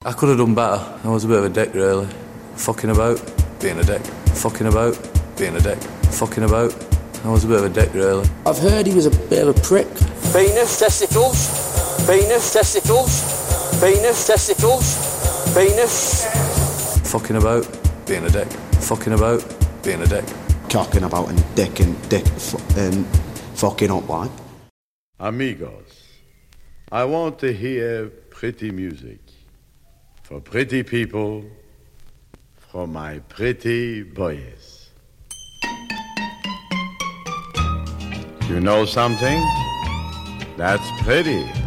I could have done better. I was a bit of a dick, really. Fucking about, being a dick. Fucking about, being a dick. Fucking about. I was a bit of a dick, really. I've heard he was a bit of a prick. Penis, testicles. Penis, testicles. Penis, testicles. Penis. Fucking about, being a dick. Fucking about, being a dick. Talking about and dick and fucking up like. Amigos, I want to hear pretty music. For pretty people, from my pretty boys. You know something? That's pretty.